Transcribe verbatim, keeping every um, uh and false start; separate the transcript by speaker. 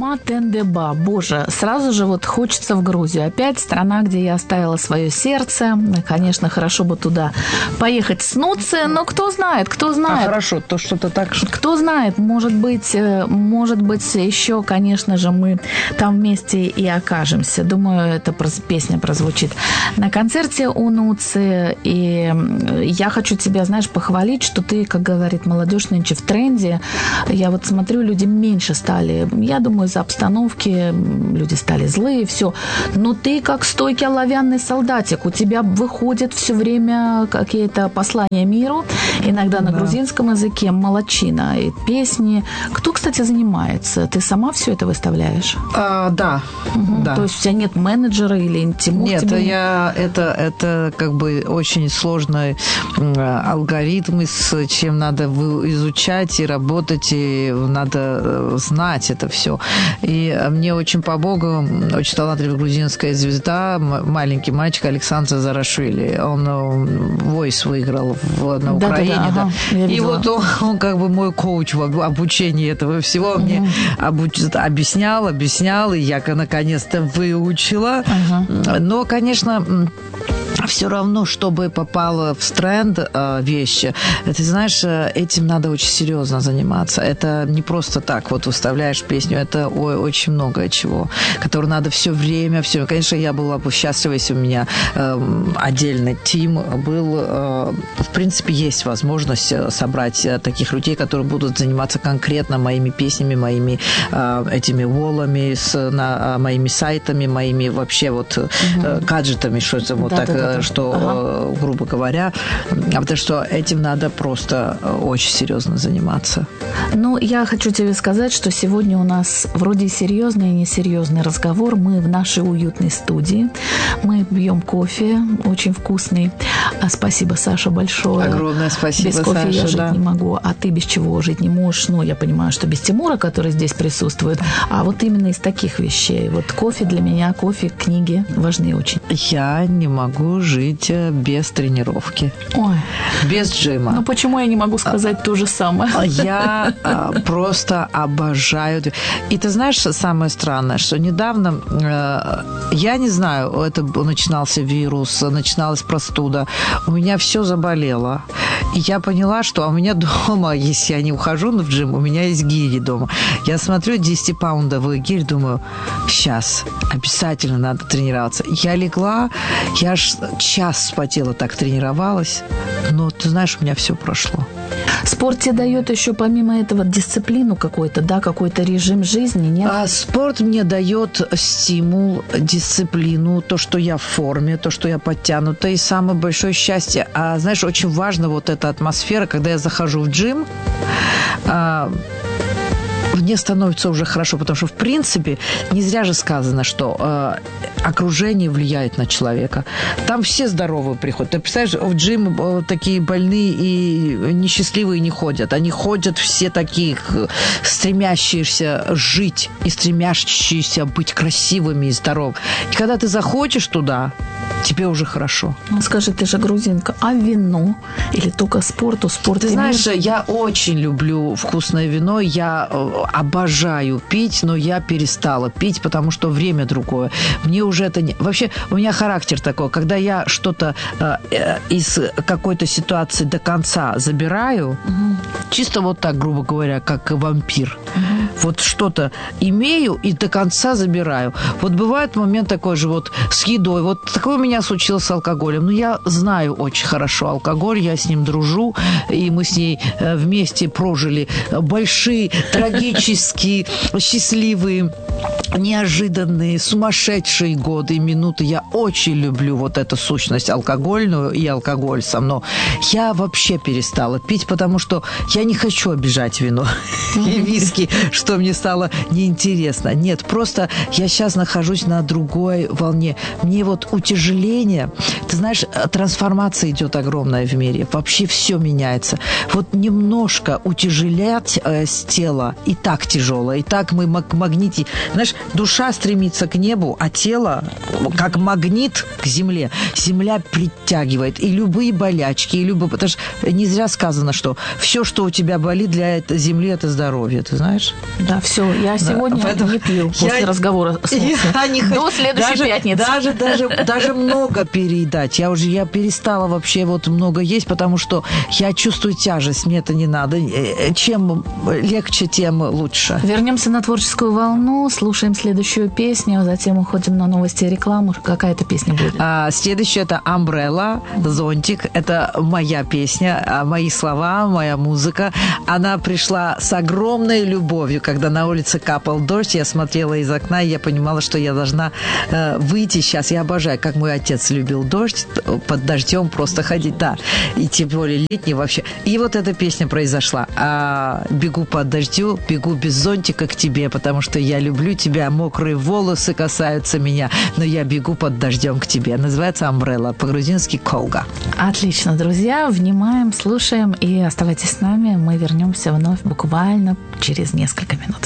Speaker 1: Ма-Тен-де-Ба. Боже, сразу же вот хочется в Грузию. Опять страна, где я оставила свое сердце. Конечно, хорошо бы туда поехать с Нуци, но кто знает, кто знает.
Speaker 2: А хорошо, то что-то так.
Speaker 1: Кто знает, может быть, может быть, еще, конечно же, мы там вместе и окажемся. Думаю, эта песня прозвучит на концерте у Нуци. И я хочу тебя, знаешь, похвалить, что ты, как говорит молодежь, нынче в тренде. Я вот смотрю, люди меньше стали. Я думаю, из-за обстановки люди стали злые, все. Но ты как стойкий оловянный солдатик. У тебя выходят все время какие-то послания миру, иногда на да. грузинском языке, молодчина, и песни. Кто, кстати, занимается? Ты сама все это выставляешь?
Speaker 2: А, да.
Speaker 1: Угу.
Speaker 2: да.
Speaker 1: То есть у тебя нет менеджера или Тимур?
Speaker 2: Нет,
Speaker 1: тебе...
Speaker 2: я, это, это как бы очень сложный алгоритм, с чем надо изучать и работать, и надо знать это все. И мне очень по Богу, очень талантливая грузинская звезда, маленький мальчик Александр Зарашвили. Он Voice выиграл в, на да, Украине. Да, да. Да. И вот он, он как бы мой коуч в обучении этого всего. Он угу. мне обуч... объяснял, объяснял, и я наконец-то выучила. Угу. Но, конечно... Все равно, чтобы попало в тренд э, вещи, ты знаешь, этим надо очень серьезно заниматься. Это не просто так, вот выставляешь песню, это ой, очень много чего, которое надо все время, все. Конечно, я была бы счастлива, если у меня э, отдельный тим был. Э, в принципе, есть возможность собрать таких людей, которые будут заниматься конкретно моими песнями, моими э, этими волами, с, на, моими сайтами, моими вообще вот э, гаджетами, что это вот да, так... Да, да. Что, ага. грубо говоря, потому что этим надо просто очень серьезно заниматься.
Speaker 1: Ну, я хочу тебе сказать, что сегодня у нас вроде серьезный и несерьезный разговор. Мы в нашей уютной студии. Мы пьем кофе, очень вкусный. Спасибо, Саша, большое.
Speaker 2: Огромное спасибо,
Speaker 1: Без кофе
Speaker 2: Саша,
Speaker 1: я жить
Speaker 2: да.
Speaker 1: не могу. А ты без чего жить не можешь? Ну, я понимаю, что без Тимура, который здесь присутствует. А вот именно из таких вещей. Вот кофе для меня, кофе, книги важны очень.
Speaker 2: Я не могу жить без тренировки.
Speaker 1: Ой.
Speaker 2: Без джима.
Speaker 1: Ну, почему я не могу сказать а, то же самое?
Speaker 2: Я а, просто обожаю. И ты знаешь, самое странное, что недавно, а, я не знаю, это начинался вирус, начиналась простуда, у меня все заболело. И я поняла, что у меня дома, если я не ухожу в джим, у меня есть гири дома. Я смотрю десятипаундовый гирь, думаю, сейчас, обязательно надо тренироваться. Я легла, я аж час вспотела, так тренировалась. Но, ты знаешь, у меня все прошло.
Speaker 1: Спорт тебе дает еще помимо этого дисциплину какой-то, да, какой-то режим жизни, нет?
Speaker 2: А спорт мне дает стимул, дисциплину, то, что я в форме, то, что я подтянута, и самое большое счастье. А знаешь, очень важно вот эта атмосфера, когда я захожу в джим, а, мне становится уже хорошо, потому что, в принципе, не зря же сказано, что э, окружение влияет на человека. Там все здоровые приходят. Ты представляешь, в джим э, такие больные и несчастливые не ходят. Они ходят все такие стремящиеся жить и стремящиеся быть красивыми и здоровыми. И когда ты заходишь туда, тебе уже хорошо.
Speaker 1: Ну, скажи, ты же грузинка, а вино? Или только спорту? Спорт
Speaker 2: ты знаешь, мир? Я очень люблю вкусное вино. Я обожаю пить, но я перестала пить, потому что время другое. Мне уже это не... Вообще, у меня характер такой. Когда я что-то э, из какой-то ситуации до конца забираю, угу. чисто вот так, грубо говоря, как вампир. Угу. Вот что-то имею и до конца забираю. Вот бывает момент такой же вот с едой. Вот такой у меня случилось с алкоголем. Но я знаю очень хорошо алкоголь, я с ним дружу, и мы с ней вместе прожили большие, трагические, счастливые, неожиданные, сумасшедшие годы и минуты. Я очень люблю вот эту сущность алкогольную и алкоголь со мной. Я вообще перестала пить, потому что я не хочу обижать вино и виски, что мне стало неинтересно. Нет, просто я сейчас нахожусь на другой волне. Мне вот утяжеление, ты знаешь, трансформация идет огромная в мире. Вообще все меняется. Вот немножко утяжелять э, с тела и так тяжело, и так мы магнити... Знаешь, душа стремится к небу, а тело, как магнит к земле, земля притягивает. И любые болячки, и любые... Потому что не зря сказано, что все, что у тебя болит для этой земли, это здоровье, ты знаешь?
Speaker 1: Да, все. Я сегодня да, не пью после я, разговора с
Speaker 2: я не
Speaker 1: до следующей
Speaker 2: даже,
Speaker 1: пятницы.
Speaker 2: Даже, даже, даже много переедать. Я уже я перестала вообще вот много есть, потому что я чувствую тяжесть, мне это не надо. Чем легче, тем лучше.
Speaker 1: Вернемся на творческую волну, слушаем следующую песню, затем уходим на новости и рекламу. Какая это песня будет?
Speaker 2: А, следующая это «Umbrella», «Зонтик». Это моя песня, мои слова, моя музыка. Она пришла с огромной любовью. Когда на улице капал дождь, я смотрела из окна, и я понимала, что я должна э, выйти сейчас. Я обожаю, как мой отец любил дождь, под дождем просто ходить, да. И тем более летний вообще. И вот эта песня произошла. А, «Бегу под дождю, бегу без зонтика к тебе, потому что я люблю тебя, мокрые волосы касаются меня, но я бегу под дождем к тебе». Называется «Umbrella», по-грузински «Колга».
Speaker 1: Отлично, друзья. Внимаем, слушаем и оставайтесь с нами. Мы вернемся вновь буквально через несколько минут.